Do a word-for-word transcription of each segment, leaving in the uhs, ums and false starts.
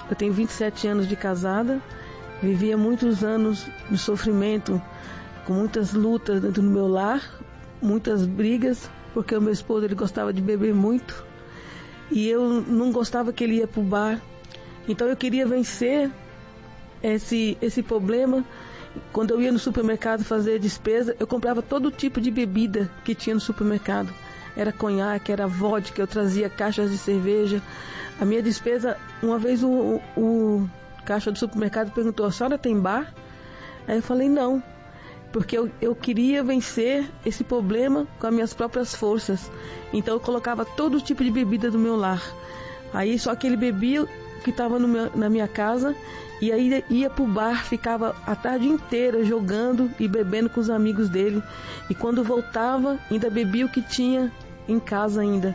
Eu tenho vinte e sete anos de casada, vivia muitos anos de sofrimento, com muitas lutas dentro do meu lar, muitas brigas, porque o meu esposo ele gostava de beber muito e eu não gostava que ele ia para o bar. Então eu queria vencer esse, esse problema. Quando eu ia no supermercado fazer despesa, eu comprava todo tipo de bebida que tinha no supermercado. Era conhaque, era vodka, eu trazia caixas de cerveja. A minha despesa, uma vez o, o, o caixa do supermercado perguntou: a senhora tem bar? Aí eu falei não, porque eu, eu queria vencer esse problema com as minhas próprias forças. Então eu colocava todo tipo de bebida do meu lar. Aí só que ele bebia que estava na minha casa, e aí ia pro bar, ficava a tarde inteira jogando e bebendo com os amigos dele, e quando voltava ainda bebia o que tinha em casa ainda.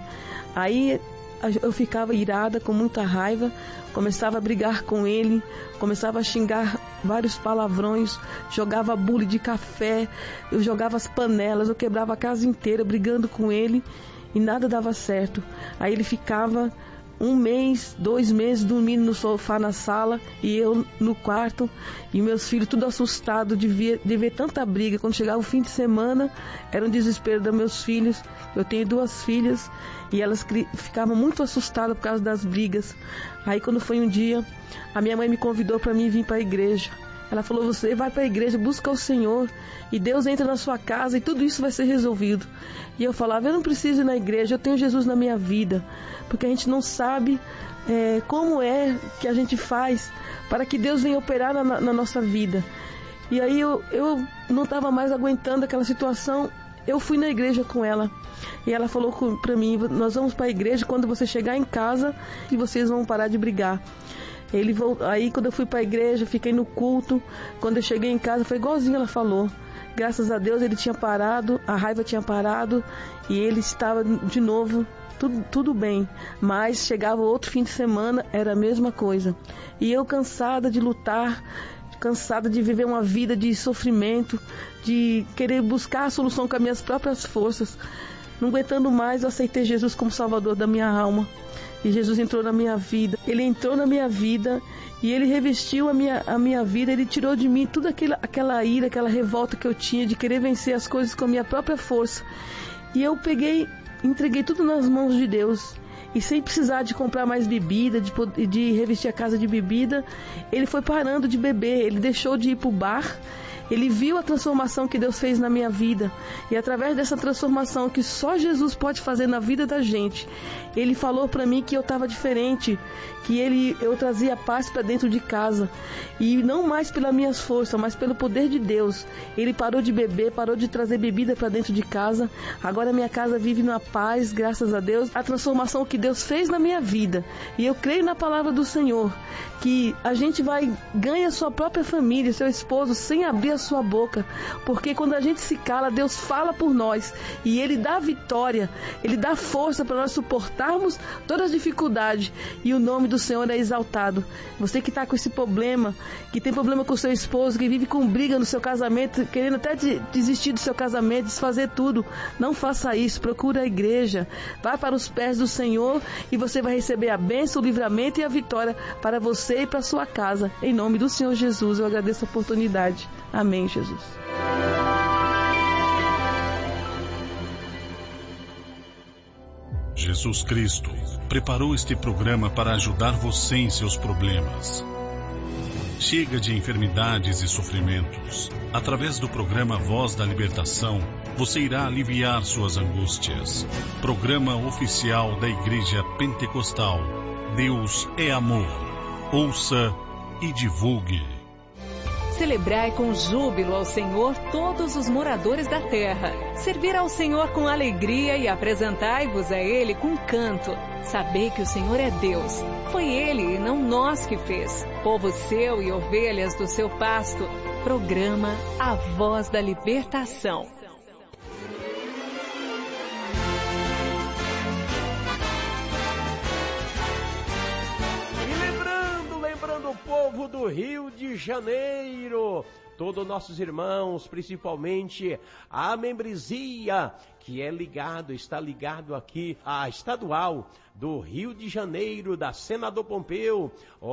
Aí eu ficava irada, com muita raiva, começava a brigar com ele, começava a xingar vários palavrões, jogava bule de café, eu jogava as panelas, eu quebrava a casa inteira brigando com ele e nada dava certo. Aí ele ficava um mês, dois meses dormindo no sofá na sala e eu no quarto, e meus filhos tudo assustados de ver, de ver tanta briga. Quando chegava o fim de semana era um desespero dos meus filhos. Eu tenho duas filhas e elas ficavam muito assustadas por causa das brigas. Aí quando foi um dia, a minha mãe me convidou para mim vir para a igreja. Ela falou: você vai para a igreja, busca o Senhor e Deus entra na sua casa e tudo isso vai ser resolvido. E eu falava: eu não preciso ir na igreja, eu tenho Jesus na minha vida. Porque a gente não sabe é, como é que a gente faz para que Deus venha operar na, na nossa vida. E aí eu, eu não estava mais aguentando aquela situação. Eu fui na igreja com ela e ela falou para mim: nós vamos para a igreja, quando você chegar em casa e vocês vão parar de brigar. Ele voltou. Aí quando eu fui para a igreja, fiquei no culto. Quando eu cheguei em casa, foi igualzinho ela falou. Graças a Deus ele tinha parado, a raiva tinha parado e ele estava de novo, tudo, tudo bem. Mas chegava outro fim de semana, era a mesma coisa. E eu cansada de lutar, cansada de viver uma vida de sofrimento, de querer buscar a solução com as minhas próprias forças. Não aguentando mais, eu aceitei Jesus como Salvador da minha alma. E Jesus entrou na minha vida. Ele entrou na minha vida e Ele revestiu a minha, a minha vida. Ele tirou de mim toda aquela, aquela ira, aquela revolta que eu tinha de querer vencer as coisas com a minha própria força. E eu peguei, entreguei tudo nas mãos de Deus. E sem precisar de comprar mais bebida, de, de revestir a casa de bebida, ele foi parando de beber. Ele deixou de ir para o bar. Ele viu a transformação que Deus fez na minha vida. E através dessa transformação que só Jesus pode fazer na vida da gente, Ele falou para mim que eu estava diferente, que ele, eu trazia paz para dentro de casa. E não mais pelas minhas forças, mas pelo poder de Deus. Ele parou de beber, parou de trazer bebida para dentro de casa. Agora minha casa vive na paz, graças a Deus. A transformação que Deus fez na minha vida. E eu creio na palavra do Senhor, que a gente vai ganhar sua própria família, seu esposo, sem abrir a sua boca, porque quando a gente se cala, Deus fala por nós e Ele dá vitória, Ele dá força para nós suportarmos todas as dificuldades e o nome do Senhor é exaltado. Você que está com esse problema, que tem problema com o seu esposo, que vive com briga no seu casamento, querendo até desistir do seu casamento, desfazer tudo, não faça isso. Procure a igreja, vá para os pés do Senhor e você vai receber a bênção, o livramento e a vitória para você e para sua casa. Em nome do Senhor Jesus, eu agradeço a oportunidade. Amém, Jesus. Jesus Cristo preparou este programa para ajudar você em seus problemas. Chega de enfermidades e sofrimentos. Através do programa Voz da Libertação, você irá aliviar suas angústias. Programa oficial da Igreja Pentecostal. Deus é amor. Ouça e divulgue. Celebrai com júbilo ao Senhor todos os moradores da terra. Servir ao Senhor com alegria e apresentai-vos a Ele com canto. Sabei que o Senhor é Deus. Foi Ele e não nós que fez. Povo seu e ovelhas do seu pasto. Programa A Voz da Libertação. O povo do Rio de Janeiro, todos nossos irmãos, principalmente a membresia que é ligado, está ligado aqui à estadual do Rio de Janeiro, da Senador Pompeu.